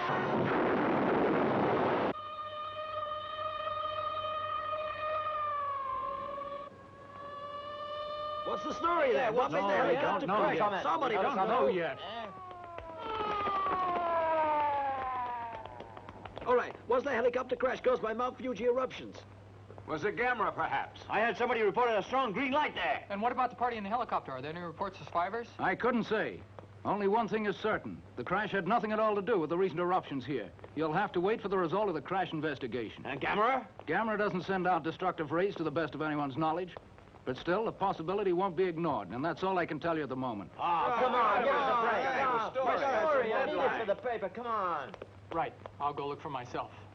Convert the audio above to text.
What's the story there? What made the helicopter crash? Somebody don't know yet. All right, was the helicopter crash caused by Mount Fuji eruptions? Was it Gamera, perhaps? I heard somebody reported a strong green light there. And what about the party in the helicopter? Are there any reports of survivors? I couldn't say. Only one thing is certain. The crash had nothing at all to do with the recent eruptions here. You'll have to wait for the result of the crash investigation. And Gamera? Gamera doesn't send out destructive rays to the best of anyone's knowledge. But still, the possibility won't be ignored, and that's all I can tell you at the moment. Oh, come on, give us a break. My story, I need it for the paper, come on. Right, I'll go look for myself.